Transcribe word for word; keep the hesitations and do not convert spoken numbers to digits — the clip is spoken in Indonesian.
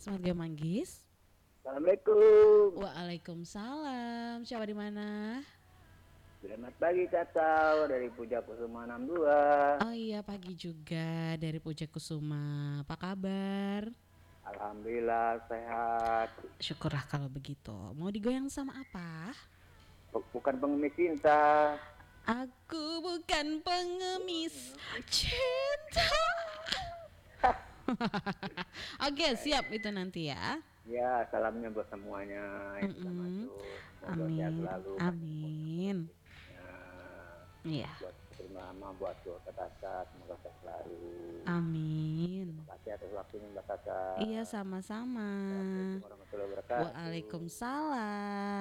Selamat Manggis. Assalamualaikum. Waalaikumsalam. Siapa di mana? Selamat pagi Cacau dari Puja Kusuma enam dua. Oh iya, pagi juga dari Puja Kusuma. Apa kabar? Alhamdulillah sehat. Syukurlah kalau begitu. Mau digoyang sama apa? Bukan pengemis cinta. Aku bukan pengemis cinta. Oke, siap itu nanti ya. Ya, salamnya buat semuanya yang sudah Mm-mm. masuk. Semoga sehat Amin. selalu. Amin. Iya. Buat terima buat keluarga Tata, semoga sehat selalu. Terima Amin. kasih atas waktunya Mbak Tata. Iya, sama-sama. Assalamualaikum warahmatullahi wabarakatuh. Waalaikumsalam.